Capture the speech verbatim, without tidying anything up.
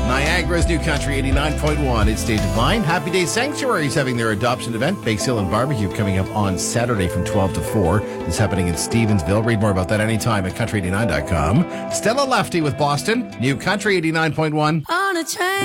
Niagara's New Country eighty-nine point one. It's Dave Devine. Happy Day Sanctuary is having their adoption event. Bakes Hill and Barbecue coming up on Saturday from twelve to four. It's happening in Stevensville. Read more about that anytime at country eighty-nine dot com. Stella Lefty with Boston. New Country eighty-nine point one. On a train.